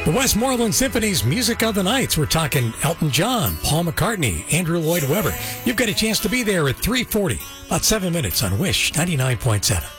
The Westmoreland Symphony's Music of the Nights. We're talking Elton John, Paul McCartney, Andrew Lloyd Webber. You've got a chance to be there at 3:40, about 7 minutes on Wish 99.7.